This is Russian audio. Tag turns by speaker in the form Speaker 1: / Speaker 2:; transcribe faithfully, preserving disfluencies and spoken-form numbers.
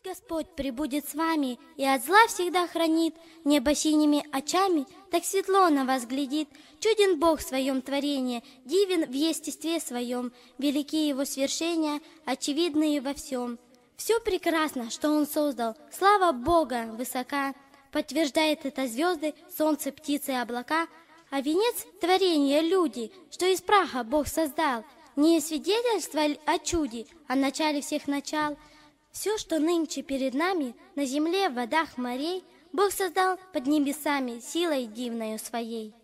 Speaker 1: Господь пребудет с вами и от зла всегда хранит, небо синими очами так светло на вас глядит. Чуден Бог в своем творении, дивен в естестве своем, велики его свершения, очевидные во всем. Все прекрасно, что Он создал, слава Бога высока, подтверждает это звезды, солнце, птицы, облака. А венец творения люди, что из праха Бог создал, не свидетельство ли о чуде, о начале всех начал. Все, что нынче перед нами, на земле, в водах морей, Бог создал под небесами силой дивною своей.